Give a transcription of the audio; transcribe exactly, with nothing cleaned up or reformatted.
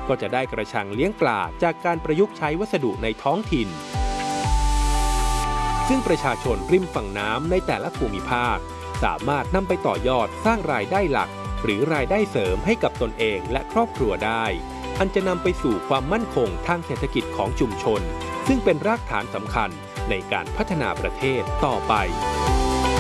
ก็จะได้กระชังเลี้ยงปลาจากการประยุกต์ใช้วัสดุในท้องถิ่นซึ่งประชาชนริมฝั่งน้ำในแต่ละภูมิภาคสามารถนำไปต่อยอดสร้างรายได้หลักหรือรายได้เสริมให้กับตนเองและครอบครัวได้อันจะนำไปสู่ความมั่นคงทางเศรษฐกิจของชุมชนซึ่งเป็นรากฐานสำคัญในการพัฒนาประเทศต่อไป